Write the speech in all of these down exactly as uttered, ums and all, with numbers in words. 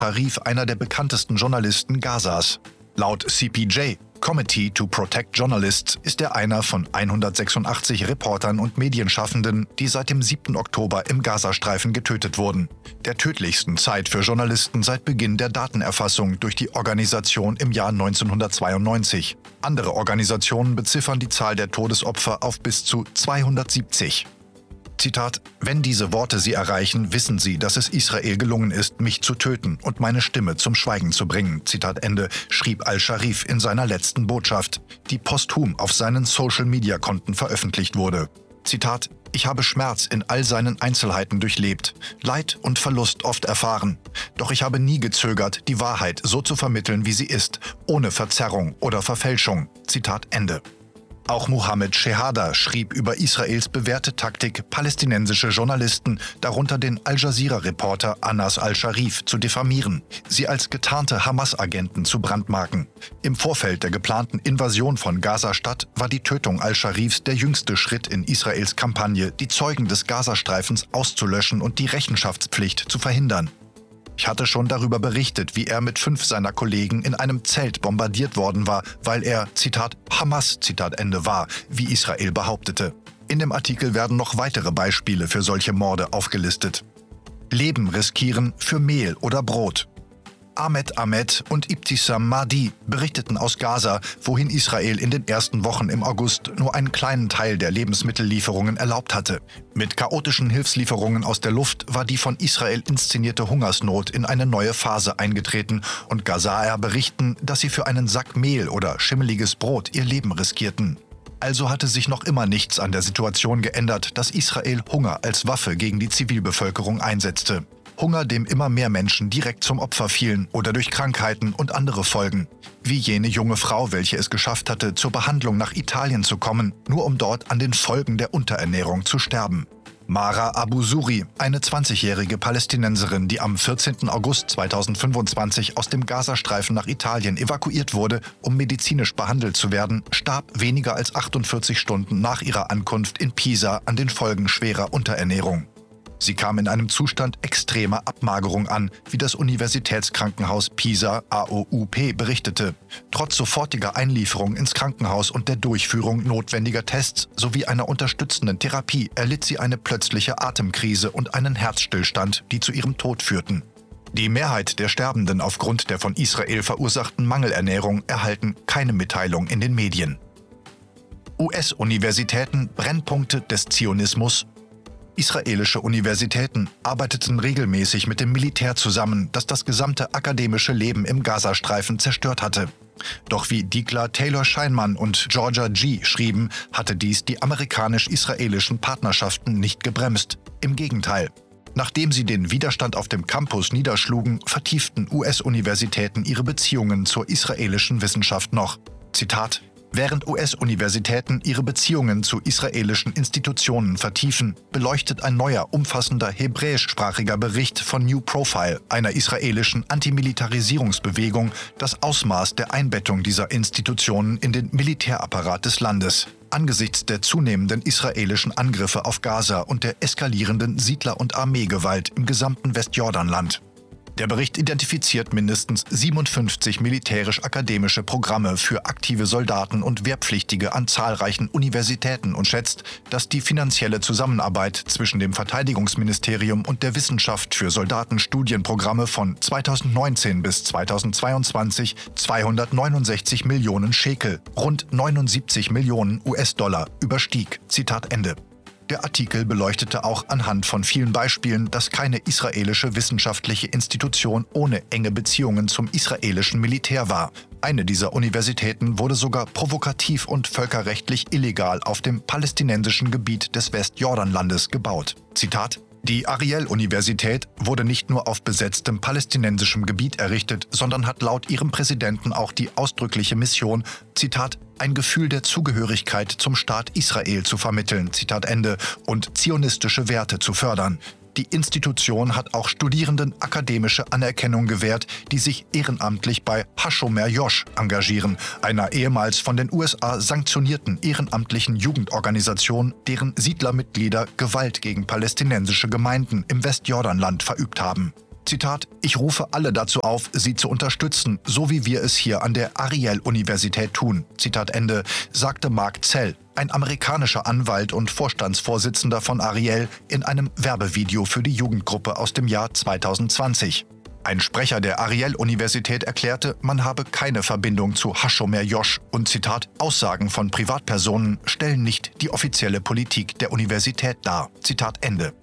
Sharif einer der bekanntesten Journalisten Gazas. Laut C P J, Committee to Protect Journalists, ist er einer von hundertsechsundachtzig Reportern und Medienschaffenden, die seit dem siebten Oktober im Gazastreifen getötet wurden. Der tödlichsten Zeit für Journalisten seit Beginn der Datenerfassung durch die Organisation im Jahr neunzehnhundertzweiundneunzig. Andere Organisationen beziffern die Zahl der Todesopfer auf bis zu zweihundertsiebzig. Zitat: Wenn diese Worte Sie erreichen, wissen Sie, dass es Israel gelungen ist, mich zu töten und meine Stimme zum Schweigen zu bringen. Zitat Ende, schrieb al-Sharif in seiner letzten Botschaft, die posthum auf seinen Social-Media-Konten veröffentlicht wurde. Zitat: Ich habe Schmerz in all seinen Einzelheiten durchlebt, Leid und Verlust oft erfahren. Doch ich habe nie gezögert, die Wahrheit so zu vermitteln, wie sie ist, ohne Verzerrung oder Verfälschung. Zitat Ende. Auch Mohammed Shehada schrieb über Israels bewährte Taktik, palästinensische Journalisten, darunter den Al-Jazeera-Reporter Anas al-Sharif, zu diffamieren, sie als getarnte Hamas-Agenten zu brandmarken. Im Vorfeld der geplanten Invasion von Gaza-Stadt war die Tötung al-Sharifs der jüngste Schritt in Israels Kampagne, die Zeugen des Gazastreifens auszulöschen und die Rechenschaftspflicht zu verhindern. Ich hatte schon darüber berichtet, wie er mit fünf seiner Kollegen in einem Zelt bombardiert worden war, weil er, Zitat, Hamas, Zitat Ende, war, wie Israel behauptete. In dem Artikel werden noch weitere Beispiele für solche Morde aufgelistet. Leben riskieren für Mehl oder Brot. Ahmed Ahmed und Ibtissam Mahdi berichteten aus Gaza, wohin Israel in den ersten Wochen im August nur einen kleinen Teil der Lebensmittellieferungen erlaubt hatte. Mit chaotischen Hilfslieferungen aus der Luft war die von Israel inszenierte Hungersnot in eine neue Phase eingetreten und Gazaer berichten, dass sie für einen Sack Mehl oder schimmeliges Brot ihr Leben riskierten. Also hatte sich noch immer nichts an der Situation geändert, dass Israel Hunger als Waffe gegen die Zivilbevölkerung einsetzte. Hunger, dem immer mehr Menschen direkt zum Opfer fielen oder durch Krankheiten und andere Folgen. Wie jene junge Frau, welche es geschafft hatte, zur Behandlung nach Italien zu kommen, nur um dort an den Folgen der Unterernährung zu sterben. Mara Abu Suri, eine zwanzigjährige Palästinenserin, die am vierzehnten August zweitausendfünfundzwanzig aus dem Gazastreifen nach Italien evakuiert wurde, um medizinisch behandelt zu werden, starb weniger als achtundvierzig Stunden nach ihrer Ankunft in Pisa an den Folgen schwerer Unterernährung. Sie kam in einem Zustand extremer Abmagerung an, wie das Universitätskrankenhaus Pisa A O U P berichtete. Trotz sofortiger Einlieferung ins Krankenhaus und der Durchführung notwendiger Tests sowie einer unterstützenden Therapie erlitt sie eine plötzliche Atemkrise und einen Herzstillstand, die zu ihrem Tod führten. Die Mehrheit der Sterbenden aufgrund der von Israel verursachten Mangelernährung erhalten keine Mitteilung in den Medien. U S-Universitäten Brennpunkte des Zionismus. Israelische Universitäten arbeiteten regelmäßig mit dem Militär zusammen, das das gesamte akademische Leben im Gazastreifen zerstört hatte. Doch wie Dikla Taylor Scheinman und Georgia G. schrieben, hatte dies die amerikanisch-israelischen Partnerschaften nicht gebremst. Im Gegenteil. Nachdem sie den Widerstand auf dem Campus niederschlugen, vertieften U S-Universitäten ihre Beziehungen zur israelischen Wissenschaft noch. Zitat: Während U S-Universitäten ihre Beziehungen zu israelischen Institutionen vertiefen, beleuchtet ein neuer, umfassender hebräischsprachiger Bericht von New Profile, einer israelischen Antimilitarisierungsbewegung, das Ausmaß der Einbettung dieser Institutionen in den Militärapparat des Landes. Angesichts der zunehmenden israelischen Angriffe auf Gaza und der eskalierenden Siedler- und Armeegewalt im gesamten Westjordanland. Der Bericht identifiziert mindestens siebenundfünfzig militärisch-akademische Programme für aktive Soldaten und Wehrpflichtige an zahlreichen Universitäten und schätzt, dass die finanzielle Zusammenarbeit zwischen dem Verteidigungsministerium und der Wissenschaft für Soldatenstudienprogramme von zweitausendneunzehn bis zweitausendzweiundzwanzig zweihundertneunundsechzig Millionen Schekel, rund neunundsiebzig Millionen U S-Dollar, überstieg. Zitat Ende. Der Artikel beleuchtete auch anhand von vielen Beispielen, dass keine israelische wissenschaftliche Institution ohne enge Beziehungen zum israelischen Militär war. Eine dieser Universitäten wurde sogar provokativ und völkerrechtlich illegal auf dem palästinensischen Gebiet des Westjordanlandes gebaut. Zitat: Die Ariel-Universität wurde nicht nur auf besetztem palästinensischem Gebiet errichtet, sondern hat laut ihrem Präsidenten auch die ausdrückliche Mission, Zitat, ein Gefühl der Zugehörigkeit zum Staat Israel zu vermitteln, Zitat Ende, und zionistische Werte zu fördern. Die Institution hat auch Studierenden akademische Anerkennung gewährt, die sich ehrenamtlich bei Hashomer Yosh engagieren, einer ehemals von den U S A sanktionierten ehrenamtlichen Jugendorganisation, deren Siedlermitglieder Gewalt gegen palästinensische Gemeinden im Westjordanland verübt haben. Zitat: Ich rufe alle dazu auf, sie zu unterstützen, so wie wir es hier an der Ariel-Universität tun. Zitat Ende, sagte Mark Zell, ein amerikanischer Anwalt und Vorstandsvorsitzender von Ariel, in einem Werbevideo für die Jugendgruppe aus dem Jahr zweitausendzwanzig. Ein Sprecher der Ariel-Universität erklärte, man habe keine Verbindung zu Hashomer Yosh und Zitat: Aussagen von Privatpersonen stellen nicht die offizielle Politik der Universität dar. Zitat Ende.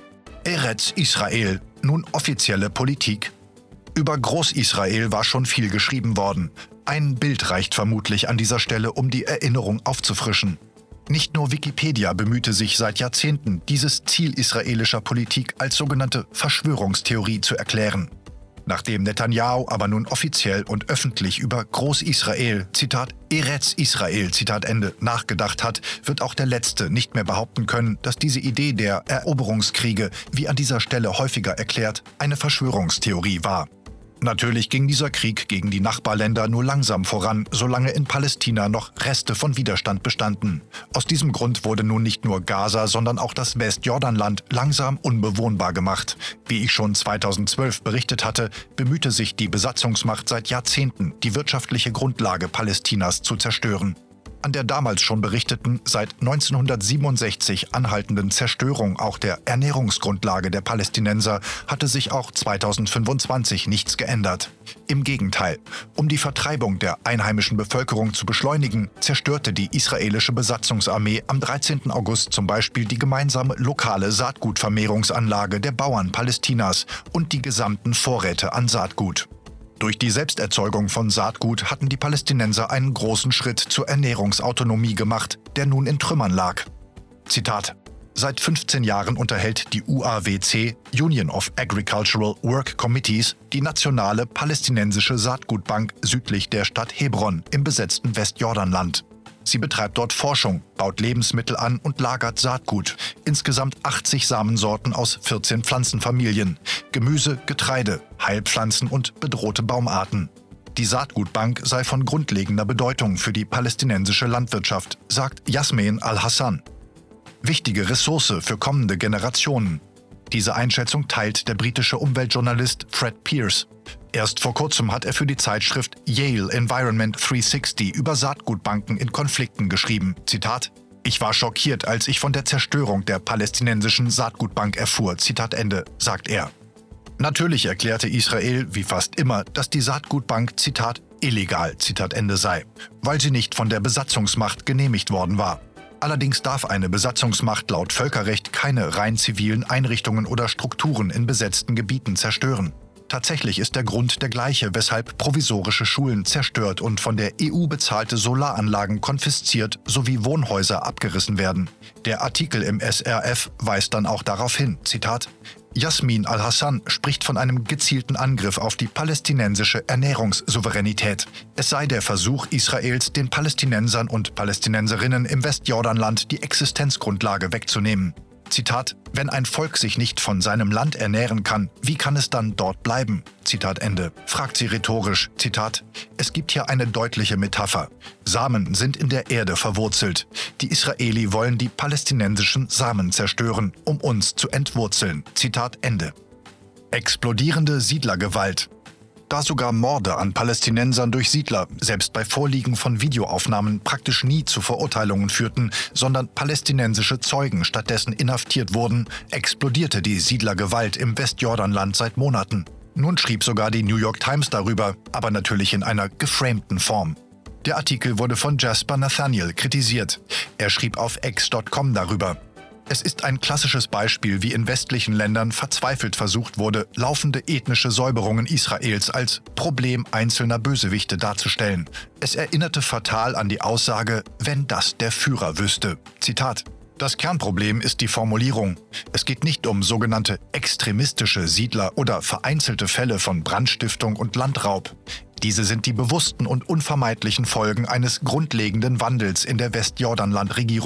Eretz Israel, nun offizielle Politik. Über Groß-Israel war schon viel geschrieben worden. Ein Bild reicht vermutlich an dieser Stelle, um die Erinnerung aufzufrischen. Nicht nur Wikipedia bemühte sich seit Jahrzehnten, dieses Ziel israelischer Politik als sogenannte Verschwörungstheorie zu erklären. Nachdem Netanyahu aber nun offiziell und öffentlich über Groß-Israel, Zitat Eretz Israel, Zitat Ende, nachgedacht hat, wird auch der Letzte nicht mehr behaupten können, dass diese Idee der Eroberungskriege, wie an dieser Stelle häufiger erklärt, eine Verschwörungstheorie war. Natürlich ging dieser Krieg gegen die Nachbarländer nur langsam voran, solange in Palästina noch Reste von Widerstand bestanden. Aus diesem Grund wurde nun nicht nur Gaza, sondern auch das Westjordanland langsam unbewohnbar gemacht. Wie ich schon zweitausendzwölf berichtet hatte, bemühte sich die Besatzungsmacht seit Jahrzehnten, die wirtschaftliche Grundlage Palästinas zu zerstören. An der damals schon berichteten, seit neunzehnhundertsiebenundsechzig anhaltenden Zerstörung auch der Ernährungsgrundlage der Palästinenser hatte sich auch zweitausendfünfundzwanzig nichts geändert. Im Gegenteil, um die Vertreibung der einheimischen Bevölkerung zu beschleunigen, zerstörte die israelische Besatzungsarmee am dreizehnten August zum Beispiel die gemeinsame lokale Saatgutvermehrungsanlage der Bauern Palästinas und die gesamten Vorräte an Saatgut. Durch die Selbsterzeugung von Saatgut hatten die Palästinenser einen großen Schritt zur Ernährungsautonomie gemacht, der nun in Trümmern lag. Zitat: Seit fünfzehn Jahren unterhält die U A W C, Union of Agricultural Work Committees, die nationale palästinensische Saatgutbank südlich der Stadt Hebron im besetzten Westjordanland. Sie betreibt dort Forschung, baut Lebensmittel an und lagert Saatgut. Insgesamt achtzig Samensorten aus vierzehn Pflanzenfamilien. Gemüse, Getreide, Heilpflanzen und bedrohte Baumarten. Die Saatgutbank sei von grundlegender Bedeutung für die palästinensische Landwirtschaft, sagt Yasmin Al-Hassan. Wichtige Ressource für kommende Generationen. Diese Einschätzung teilt der britische Umweltjournalist Fred Pearce. Erst vor kurzem hat er für die Zeitschrift Yale Environment dreihundertsechzig über Saatgutbanken in Konflikten geschrieben. Zitat: Ich war schockiert, als ich von der Zerstörung der palästinensischen Saatgutbank erfuhr. Zitat Ende, sagt er. Natürlich erklärte Israel, wie fast immer, dass die Saatgutbank, Zitat, illegal, Zitat Ende sei, weil sie nicht von der Besatzungsmacht genehmigt worden war. Allerdings darf eine Besatzungsmacht laut Völkerrecht keine rein zivilen Einrichtungen oder Strukturen in besetzten Gebieten zerstören. Tatsächlich ist der Grund der gleiche, weshalb provisorische Schulen zerstört und von der E U bezahlte Solaranlagen konfisziert sowie Wohnhäuser abgerissen werden. Der Artikel im S R F weist dann auch darauf hin, Zitat: Yasmin Al-Hassan spricht von einem gezielten Angriff auf die palästinensische Ernährungssouveränität. Es sei der Versuch Israels, den Palästinensern und Palästinenserinnen im Westjordanland die Existenzgrundlage wegzunehmen. Zitat: Wenn ein Volk sich nicht von seinem Land ernähren kann, wie kann es dann dort bleiben? Zitat Ende. Fragt sie rhetorisch. Zitat: Es gibt hier eine deutliche Metapher. Samen sind in der Erde verwurzelt. Die Israeli wollen die palästinensischen Samen zerstören, um uns zu entwurzeln. Zitat Ende. Explodierende Siedlergewalt. Da sogar Morde an Palästinensern durch Siedler, selbst bei Vorliegen von Videoaufnahmen, praktisch nie zu Verurteilungen führten, sondern palästinensische Zeugen stattdessen inhaftiert wurden, explodierte die Siedlergewalt im Westjordanland seit Monaten. Nun schrieb sogar die New York Times darüber, aber natürlich in einer geframten Form. Der Artikel wurde von Jasper Nathaniel kritisiert. Er schrieb auf X Punkt com darüber. Es ist ein klassisches Beispiel, wie in westlichen Ländern verzweifelt versucht wurde, laufende ethnische Säuberungen Israels als Problem einzelner Bösewichte darzustellen. Es erinnerte fatal an die Aussage, wenn das der Führer wüsste. Zitat: Das Kernproblem ist die Formulierung. Es geht nicht um sogenannte extremistische Siedler oder vereinzelte Fälle von Brandstiftung und Landraub. Diese sind die bewussten und unvermeidlichen Folgen eines grundlegenden Wandels in der Westjordanland-Regierung.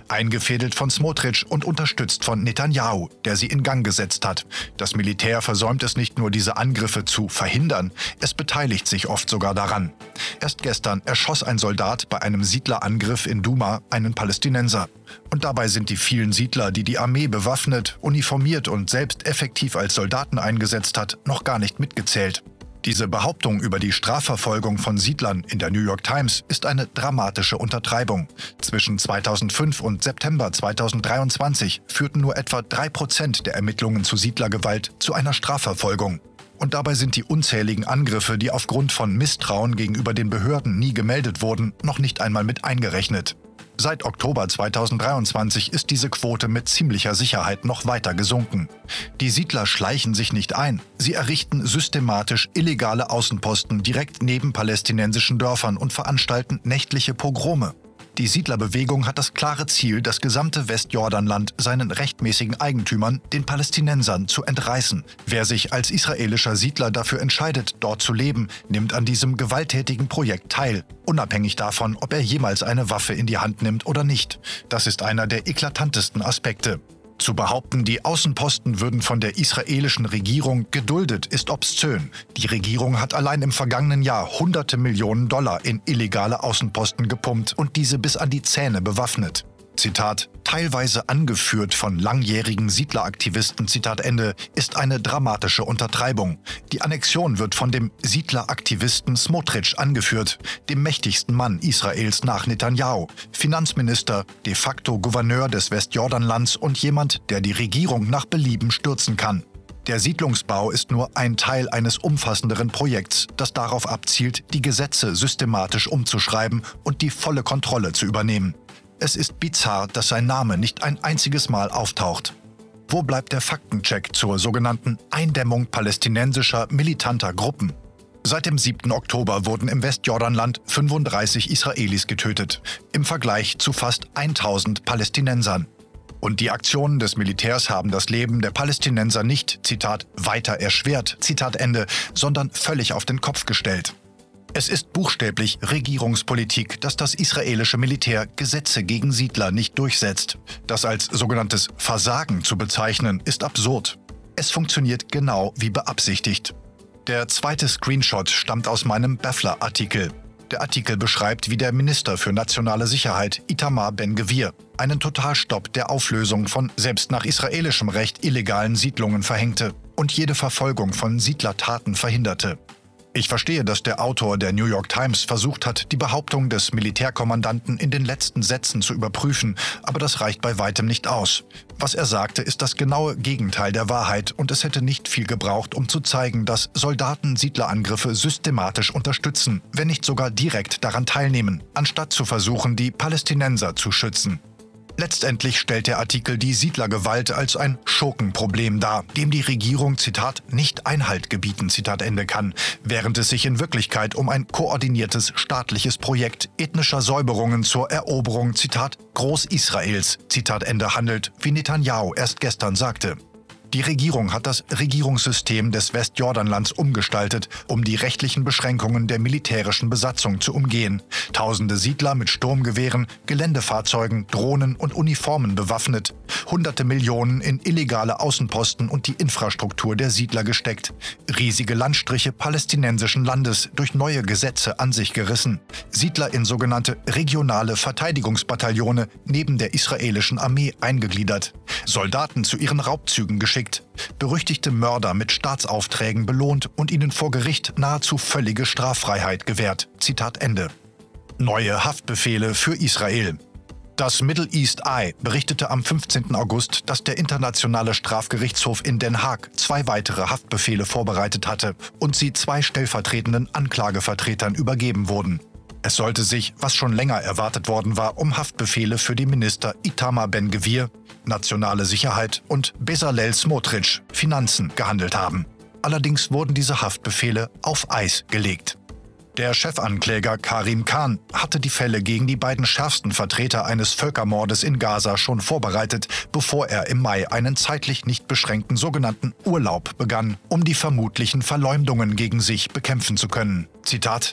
eingefädelt von Smotrich und unterstützt von Netanyahu, der sie in Gang gesetzt hat. Das Militär versäumt es nicht nur, diese Angriffe zu verhindern, es beteiligt sich oft sogar daran. Erst gestern erschoss ein Soldat bei einem Siedlerangriff in Duma einen Palästinenser. Und dabei sind die vielen Siedler, die die Armee bewaffnet, uniformiert und selbst effektiv als Soldaten eingesetzt hat, noch gar nicht mitgezählt. Diese Behauptung über die Strafverfolgung von Siedlern in der New York Times ist eine dramatische Untertreibung. Zwischen zweitausendfünf und September zweitausenddreiundzwanzig führten nur etwa drei Prozent der Ermittlungen zu Siedlergewalt zu einer Strafverfolgung. Und dabei sind die unzähligen Angriffe, die aufgrund von Misstrauen gegenüber den Behörden nie gemeldet wurden, noch nicht einmal mit eingerechnet. Seit Oktober zweitausenddreiundzwanzig ist diese Quote mit ziemlicher Sicherheit noch weiter gesunken. Die Siedler schleichen sich nicht ein. Sie errichten systematisch illegale Außenposten direkt neben palästinensischen Dörfern und veranstalten nächtliche Pogrome. Die Siedlerbewegung hat das klare Ziel, das gesamte Westjordanland seinen rechtmäßigen Eigentümern, den Palästinensern, zu entreißen. Wer sich als israelischer Siedler dafür entscheidet, dort zu leben, nimmt an diesem gewalttätigen Projekt teil, unabhängig davon, ob er jemals eine Waffe in die Hand nimmt oder nicht. Das ist einer der eklatantesten Aspekte. Zu behaupten, die Außenposten würden von der israelischen Regierung geduldet, ist obszön. Die Regierung hat allein im vergangenen Jahr hunderte Millionen Dollar in illegale Außenposten gepumpt und diese bis an die Zähne bewaffnet. Zitat, teilweise angeführt von langjährigen Siedleraktivisten, Zitat Ende, ist eine dramatische Untertreibung. Die Annexion wird von dem Siedleraktivisten Smotrich angeführt, dem mächtigsten Mann Israels nach Netanyahu, Finanzminister, de facto Gouverneur des Westjordanlands und jemand, der die Regierung nach Belieben stürzen kann. Der Siedlungsbau ist nur ein Teil eines umfassenderen Projekts, das darauf abzielt, die Gesetze systematisch umzuschreiben und die volle Kontrolle zu übernehmen. Es ist bizarr, dass sein Name nicht ein einziges Mal auftaucht. Wo bleibt der Faktencheck zur sogenannten Eindämmung palästinensischer militanter Gruppen? Seit dem siebten Oktober wurden im Westjordanland fünfunddreißig Israelis getötet, im Vergleich zu fast tausend Palästinensern. Und die Aktionen des Militärs haben das Leben der Palästinenser nicht, Zitat, weiter erschwert, Zitat Ende, sondern völlig auf den Kopf gestellt. Es ist buchstäblich Regierungspolitik, dass das israelische Militär Gesetze gegen Siedler nicht durchsetzt. Das als sogenanntes Versagen zu bezeichnen, ist absurd. Es funktioniert genau wie beabsichtigt. Der zweite Screenshot stammt aus meinem Bafler-Artikel. Der Artikel beschreibt, wie der Minister für nationale Sicherheit, Itamar Ben-Gvir, einen Totalstopp der Auflösung von selbst nach israelischem Recht illegalen Siedlungen verhängte und jede Verfolgung von Siedlertaten verhinderte. Ich verstehe, dass der Autor der New York Times versucht hat, die Behauptung des Militärkommandanten in den letzten Sätzen zu überprüfen, aber das reicht bei weitem nicht aus. Was er sagte, ist das genaue Gegenteil der Wahrheit und es hätte nicht viel gebraucht, um zu zeigen, dass Soldaten Siedlerangriffe systematisch unterstützen, wenn nicht sogar direkt daran teilnehmen, anstatt zu versuchen, die Palästinenser zu schützen. Letztendlich stellt der Artikel die Siedlergewalt als ein Schurkenproblem dar, dem die Regierung, Zitat, nicht Einhalt gebieten, Zitat Ende kann, während es sich in Wirklichkeit um ein koordiniertes staatliches Projekt ethnischer Säuberungen zur Eroberung, Zitat, Groß-Israels, Zitat Ende handelt, wie Netanyahu erst gestern sagte. Die Regierung hat das Regierungssystem des Westjordanlands umgestaltet, um die rechtlichen Beschränkungen der militärischen Besatzung zu umgehen. Tausende Siedler mit Sturmgewehren, Geländefahrzeugen, Drohnen und Uniformen bewaffnet. Hunderte Millionen in illegale Außenposten und die Infrastruktur der Siedler gesteckt. Riesige Landstriche palästinensischen Landes durch neue Gesetze an sich gerissen. Siedler in sogenannte regionale Verteidigungsbataillone neben der israelischen Armee eingegliedert. Soldaten zu ihren Raubzügen geschickt. Berüchtigte Mörder mit Staatsaufträgen belohnt und ihnen vor Gericht nahezu völlige Straffreiheit gewährt. Zitat Ende. Neue Haftbefehle für Israel. Das Middle East Eye berichtete am fünfzehnten August, dass der Internationale Strafgerichtshof in Den Haag zwei weitere Haftbefehle vorbereitet hatte und sie zwei stellvertretenden Anklagevertretern übergeben wurden. Es sollte sich, was schon länger erwartet worden war, um Haftbefehle für die Minister Itamar Ben-Gvir, Nationale Sicherheit, und Bezalel Smotrich, Finanzen, gehandelt haben. Allerdings wurden diese Haftbefehle auf Eis gelegt. Der Chefankläger Karim Khan hatte die Fälle gegen die beiden schärfsten Vertreter eines Völkermordes in Gaza schon vorbereitet, bevor er im Mai einen zeitlich nicht beschränkten sogenannten Urlaub begann, um die vermutlichen Verleumdungen gegen sich bekämpfen zu können. Zitat: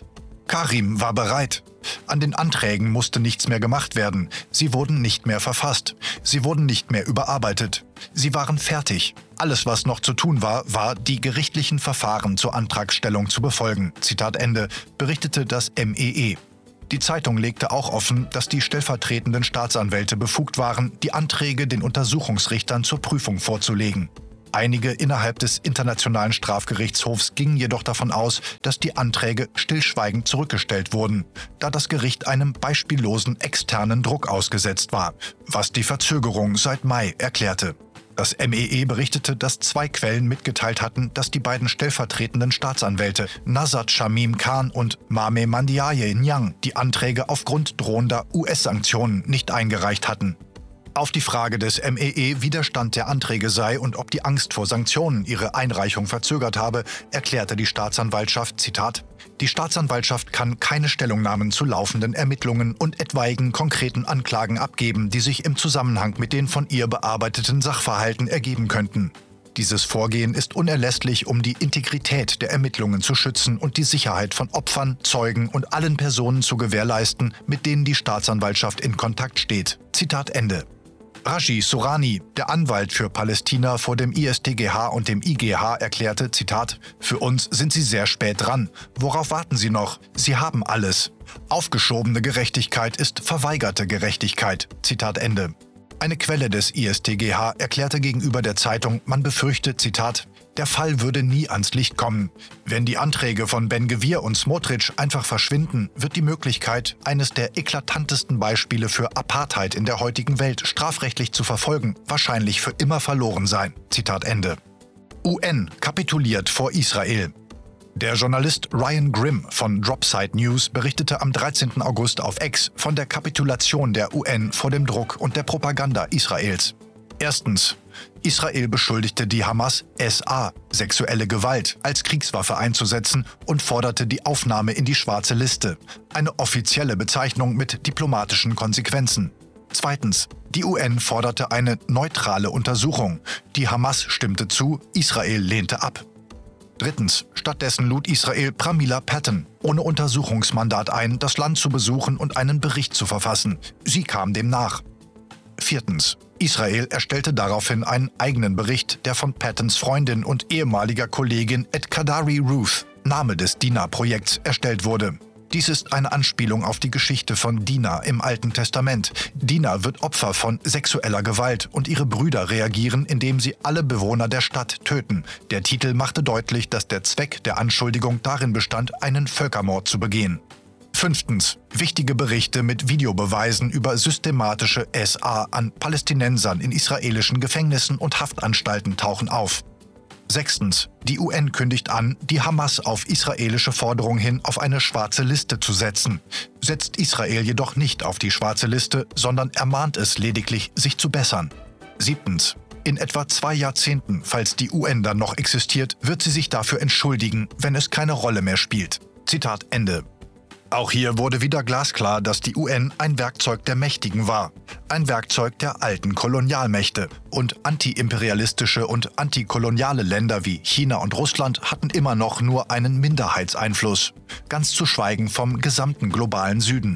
Karim war bereit. An den Anträgen musste nichts mehr gemacht werden. Sie wurden nicht mehr verfasst. Sie wurden nicht mehr überarbeitet. Sie waren fertig. Alles, was noch zu tun war, war, die gerichtlichen Verfahren zur Antragstellung zu befolgen. Zitat Ende, berichtete das M E E. Die Zeitung legte auch offen, dass die stellvertretenden Staatsanwälte befugt waren, die Anträge den Untersuchungsrichtern zur Prüfung vorzulegen. Einige innerhalb des Internationalen Strafgerichtshofs gingen jedoch davon aus, dass die Anträge stillschweigend zurückgestellt wurden, da das Gericht einem beispiellosen externen Druck ausgesetzt war, was die Verzögerung seit Mai erklärte. Das M E E berichtete, dass zwei Quellen mitgeteilt hatten, dass die beiden stellvertretenden Staatsanwälte Nazat Shamim Khan und Mame Mandiaye Nyang die Anträge aufgrund drohender U S-Sanktionen nicht eingereicht hatten. Auf die Frage des M E E, wie der Stand der Anträge sei und ob die Angst vor Sanktionen ihre Einreichung verzögert habe, erklärte die Staatsanwaltschaft, Zitat, die Staatsanwaltschaft kann keine Stellungnahmen zu laufenden Ermittlungen und etwaigen konkreten Anklagen abgeben, die sich im Zusammenhang mit den von ihr bearbeiteten Sachverhalten ergeben könnten. Dieses Vorgehen ist unerlässlich, um die Integrität der Ermittlungen zu schützen und die Sicherheit von Opfern, Zeugen und allen Personen zu gewährleisten, mit denen die Staatsanwaltschaft in Kontakt steht. Zitat Ende. Raji Sourani, der Anwalt für Palästina vor dem I S T G H und dem I G H, erklärte, Zitat, für uns sind Sie sehr spät dran. Worauf warten Sie noch? Sie haben alles. Aufgeschobene Gerechtigkeit ist verweigerte Gerechtigkeit. Zitat Ende. Eine Quelle des I S T G H erklärte gegenüber der Zeitung, man befürchte, Zitat, der Fall würde nie ans Licht kommen. Wenn die Anträge von Ben-Gvir und Smotrich einfach verschwinden, wird die Möglichkeit, eines der eklatantesten Beispiele für Apartheid in der heutigen Welt strafrechtlich zu verfolgen, wahrscheinlich für immer verloren sein. Zitat Ende. U N kapituliert vor Israel. Der Journalist Ryan Grimm von Dropside News berichtete am dreizehnten August auf X von der Kapitulation der U N vor dem Druck und der Propaganda Israels. Erstens. Israel beschuldigte die Hamas, S A, sexuelle Gewalt, als Kriegswaffe einzusetzen und forderte die Aufnahme in die schwarze Liste, eine offizielle Bezeichnung mit diplomatischen Konsequenzen. Zweitens. Die U N forderte eine neutrale Untersuchung. Die Hamas stimmte zu, Israel lehnte ab. Drittens. Stattdessen lud Israel Pramila Patten ohne Untersuchungsmandat ein, das Land zu besuchen und einen Bericht zu verfassen. Sie kam dem nach. Viertens. Israel erstellte daraufhin einen eigenen Bericht, der von Pattons Freundin und ehemaliger Kollegin Ed Kadari Ruth, Name des Dina-Projekts, erstellt wurde. Dies ist eine Anspielung auf die Geschichte von Dina im Alten Testament. Dina wird Opfer von sexueller Gewalt und ihre Brüder reagieren, indem sie alle Bewohner der Stadt töten. Der Titel machte deutlich, dass der Zweck der Anschuldigung darin bestand, einen Völkermord zu begehen. Fünftens. Wichtige Berichte mit Videobeweisen über systematische S A an Palästinensern in israelischen Gefängnissen und Haftanstalten tauchen auf. Sechstens. Die U N kündigt an, die Hamas auf israelische Forderung hin auf eine schwarze Liste zu setzen. Setzt Israel jedoch nicht auf die schwarze Liste, sondern ermahnt es lediglich, sich zu bessern. Siebtens. In etwa zwei Jahrzehnten, falls die U N dann noch existiert, wird sie sich dafür entschuldigen, wenn es keine Rolle mehr spielt. Zitat Ende. Auch hier wurde wieder glasklar, dass die U N ein Werkzeug der Mächtigen war, ein Werkzeug der alten Kolonialmächte. Und antiimperialistische und antikoloniale Länder wie China und Russland hatten immer noch nur einen Minderheitseinfluss, ganz zu schweigen vom gesamten globalen Süden.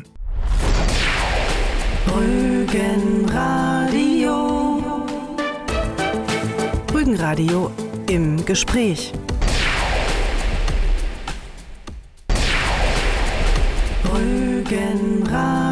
Rügenradio. Rügenradio im Gespräch. Rügenradio.